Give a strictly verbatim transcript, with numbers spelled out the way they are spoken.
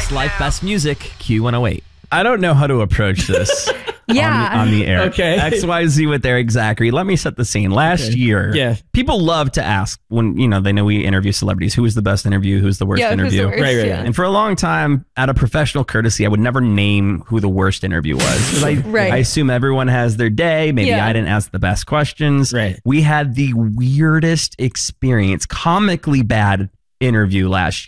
Best right life, now. best music, Q one oh eight. I don't know how to approach this. Yeah. On the, on the air. Okay. X Y Z with Eric Zachary. Let me set the scene. Last Okay. year, Yeah. people love to ask when, you know, they know we interview celebrities, who was the best interview, who's the worst Yeah, who's the interview. worst, Right, right, yeah. right. And for a long time, out of professional courtesy, I would never name who the worst interview was. 'Cause I, Right. I assume everyone has their day. Maybe Yeah. I didn't ask the best questions. Right. We had the weirdest experience, comically bad interview last year.